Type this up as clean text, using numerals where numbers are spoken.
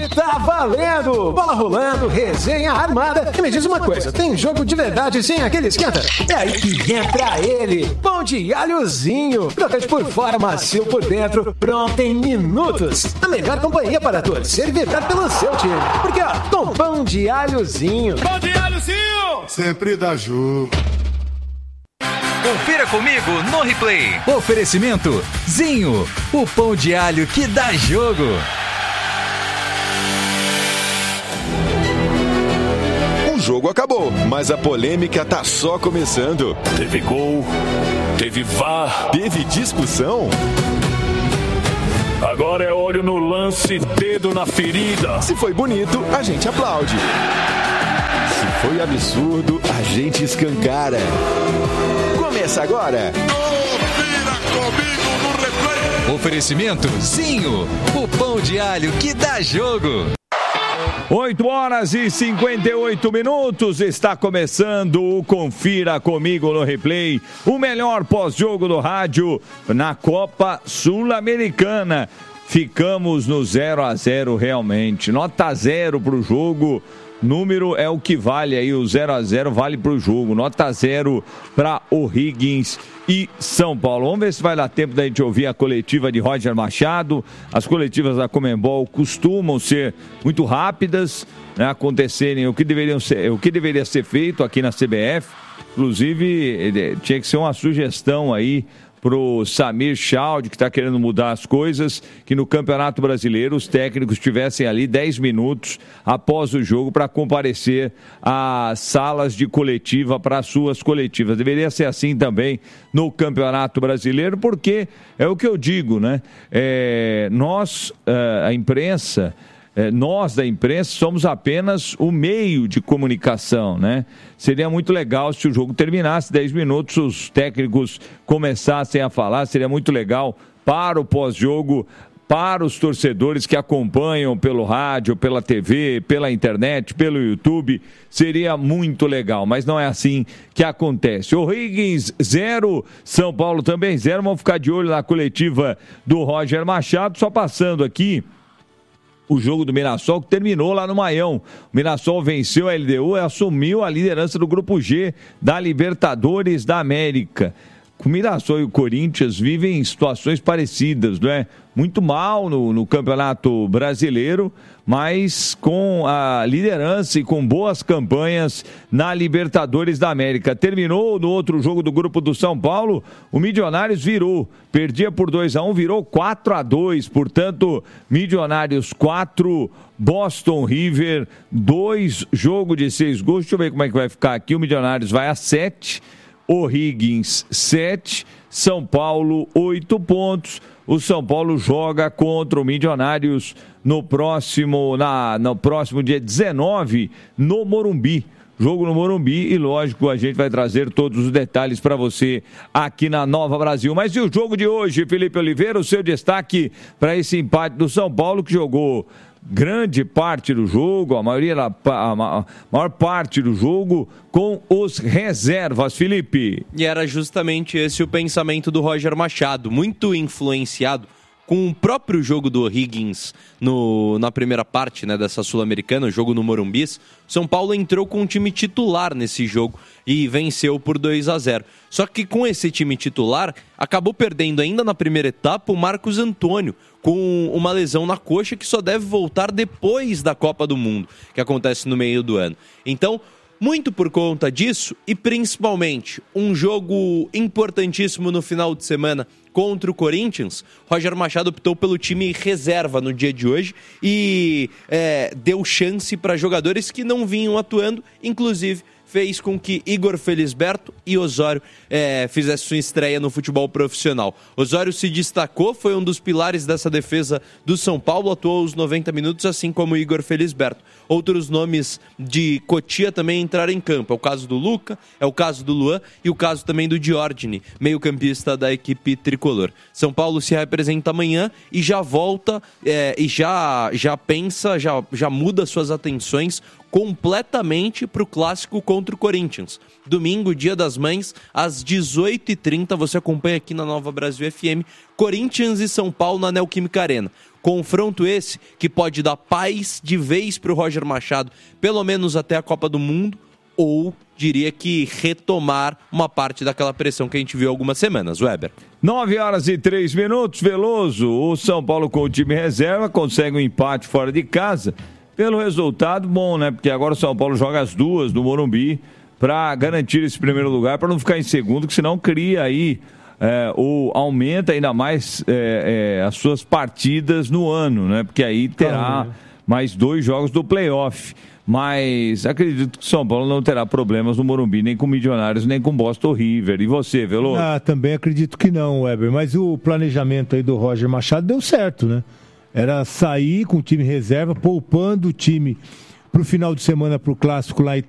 tá valendo! Bola rolando, resenha armada. E me diz uma coisa, tem jogo de verdade sem aquele esquenta? É aí que entra ele, pão de alhozinho. Crocante por fora, macio por dentro, pronto em minutos. A melhor companhia para torcer e vibrar pelo seu time. Porque, ó, com pão de alhozinho. Pão de alhozinho! Sempre dá jogo. Confira comigo no replay. Oferecimento Zinho, o pão de alho que dá jogo. O jogo acabou, mas a polêmica tá só começando. Teve gol, teve VAR, teve discussão. Agora é olho no lance, dedo na ferida. Se foi bonito, a gente aplaude. Se foi absurdo, a gente escancara. Começa agora. Confira comigo no replay. Oferecimento Zinho, o pão de alho que dá jogo. 8h58, está começando o Confira Comigo no Replay, o melhor pós-jogo do rádio na Copa Sul-Americana. Ficamos no 0-0 realmente, nota 0 para o jogo. Número é o que vale aí, o 0-0 vale para o jogo. Nota 0 para O'Higgins e São Paulo. Vamos ver se vai dar tempo da gente ouvir a coletiva de Roger Machado. As coletivas da Conmebol costumam ser muito rápidas, né, acontecerem o que deveria ser feito aqui na CBF. Inclusive, tinha que ser uma sugestão aí pro Samir Chaldi, que está querendo mudar as coisas, que no Campeonato Brasileiro os técnicos tivessem ali 10 minutos após o jogo para comparecer às salas de coletiva para as suas coletivas. Deveria ser assim também no Campeonato Brasileiro, porque é o que eu digo, né? Nós da imprensa, somos apenas o meio de comunicação, né? Seria muito legal se o jogo terminasse 10 minutos, os técnicos começassem a falar, seria muito legal para o pós-jogo, para os torcedores que acompanham pelo rádio, pela TV, pela internet, pelo YouTube, seria muito legal, mas não é assim que acontece. O'Higgins 0, São Paulo também 0, vamos ficar de olho na coletiva do Roger Machado, só passando aqui o jogo do Mirassol, que terminou lá no Maião. O Mirassol venceu a LDU e assumiu a liderança do Grupo G da Libertadores da América. O Mirassol e o Corinthians vivem situações parecidas, não é? Muito mal no Campeonato Brasileiro, mas com a liderança e com boas campanhas na Libertadores da América. Terminou no outro jogo do grupo do São Paulo, o Milionários virou, perdia por 2-1, virou 4-2, portanto, Milionários 4, Boston River 2, jogo de 6 gols. Deixa eu ver como é que vai ficar aqui, o Milionários vai a 7, O'Higgins 7, São Paulo 8 pontos. O São Paulo joga contra o Milionários no próximo dia 19 no Morumbi. Jogo no Morumbi e, lógico, a gente vai trazer todos os detalhes para você aqui na Nova Brasil. Mas e o jogo de hoje, Felipe Oliveira? O seu destaque para esse empate do São Paulo, que jogou grande parte do jogo, a maior parte do jogo com os reservas, Felipe. E era justamente esse o pensamento do Roger Machado, muito influenciado com o próprio jogo do O'Higgins na primeira parte, né, dessa Sul-Americana, o jogo no Morumbi. São Paulo entrou com um time titular nesse jogo e venceu por 2-0. Só que com esse time titular, acabou perdendo ainda na primeira etapa o Marcos Antônio, com uma lesão na coxa que só deve voltar depois da Copa do Mundo, que acontece no meio do ano. Então, muito por conta disso, e principalmente um jogo importantíssimo no final de semana contra o Corinthians, Roger Machado optou pelo time reserva no dia de hoje e deu chance para jogadores que não vinham atuando, inclusive fez com que Igor Felisberto e Osório fizessem sua estreia no futebol profissional. Osório se destacou, foi um dos pilares dessa defesa do São Paulo, atuou os 90 minutos, assim como Igor Felisberto. Outros nomes de Cotia também entraram em campo. É o caso do Luca, é o caso do Luan e o caso também do Diordini, meio-campista da equipe tricolor. São Paulo se representa amanhã e já volta e já pensa, já muda suas atenções completamente para o clássico contra o Corinthians. Domingo, Dia das Mães, às 18h30, você acompanha aqui na Nova Brasil FM, Corinthians e São Paulo na Neoquímica Arena. Confronto esse que pode dar paz de vez para o Roger Machado, pelo menos até a Copa do Mundo, ou diria que retomar uma parte daquela pressão que a gente viu há algumas semanas. Weber. 9h03, Veloso. O São Paulo com o time reserva consegue um empate fora de casa. Pelo resultado, bom, né? Porque agora o São Paulo joga as duas no Morumbi para garantir esse primeiro lugar, para não ficar em segundo, que senão cria aí ou aumenta ainda mais as suas partidas no ano, né? Porque aí terá mais 2 jogos do playoff. Mas acredito que o São Paulo não terá problemas no Morumbi, nem com Milionários, nem com Boston River. E você, Veloso? Também acredito que não, Weber. Mas o planejamento aí do Roger Machado deu certo, né? Era sair com o time reserva, poupando o time para o final de semana para o Clássico lá